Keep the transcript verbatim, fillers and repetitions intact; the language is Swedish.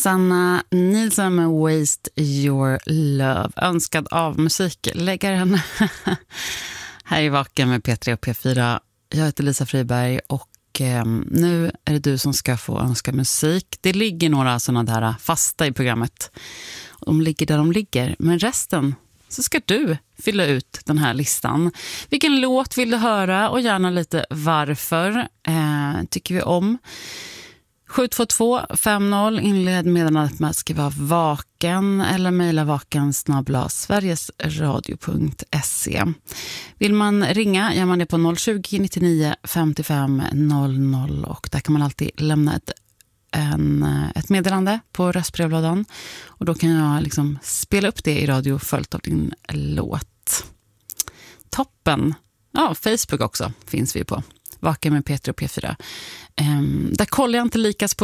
Sanna Nielsen med Waste Your Love. Önskad av musikläggaren. Här är Vaken med P tre och P fyra. Jag heter Lisa Friberg och eh, nu är det du som ska få önska musik. Det ligger några sådana där fasta i programmet. De ligger där de ligger. Men resten så ska du fylla ut den här listan. Vilken låt vill du höra och gärna lite varför eh, tycker vi om. sju två två fem noll inled meddelandet med att skriva vaken eller mejla vaken snabel-a sverigesradio punkt se. Vill man ringa gör man det på noll tjugo nittionio femtiofem noll noll och där kan man alltid lämna ett, en, ett meddelande på röstbrevlådan och då kan jag liksom spela upp det i radio följt av din låt. Toppen! Ja, Facebook också finns vi på. Vaken med P tre och P fyra. Um, där kollar jag inte likas på